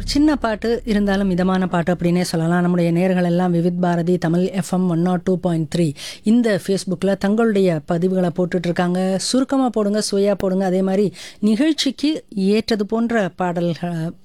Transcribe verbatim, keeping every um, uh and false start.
ஒரு சின்ன பாட்டு இருந்தாலும் மிதமான பாட்டு அப்படின்னே சொல்லலாம். நம்முடைய நேயர்கள் எல்லாம் Vividh Bharathi Tamil FM one not two point three இந்த ஃபேஸ்புக்கில் தங்களுடைய பதிவுகளை போட்டுட்ருக்காங்க. சுருக்கமாக போடுங்க, சுவையாக போடுங்க. அதே மாதிரி நிகழ்ச்சிக்கு ஏற்றது போன்ற பாடல்கள்